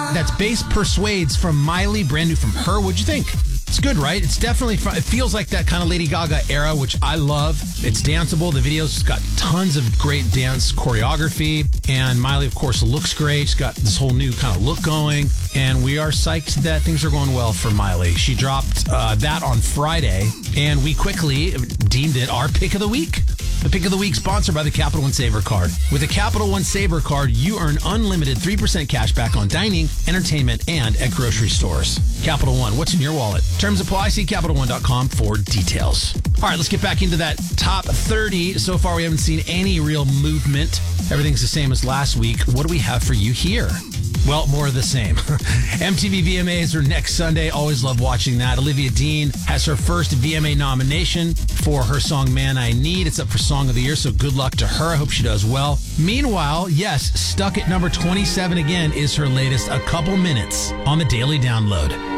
That's Bass Persuades from Miley, brand new from her. What'd you think? It's good, right? It's definitely fun. It feels like that kind of Lady Gaga era, which I love. It's danceable. The video's got tons of great dance choreography. And Miley, of course, looks great. She's got this whole new kind of look going. And we are psyched that things are going well for Miley. She dropped that on Friday, and we quickly deemed it our pick of the week. The pick of the week sponsored by the Capital One Saver Card. With a Capital One Saver Card, you earn unlimited 3% cash back on dining, entertainment, and at grocery stores. Capital One, what's in your wallet? Terms apply. See CapitalOne.com for details. All right, let's get back into that top 30. So far, we haven't seen any real movement. Everything's the same as last week. What do we have for you here? Well, more of the same. MTV VMAs are next Sunday. Always love watching that. Olivia Dean has her first VMA nomination for her song Man I Need. It's up for Song of the Year, so good luck to her. I hope she does well. Meanwhile, yes, stuck at number 27 again is her latest A Couple Minutes on the Daily Download.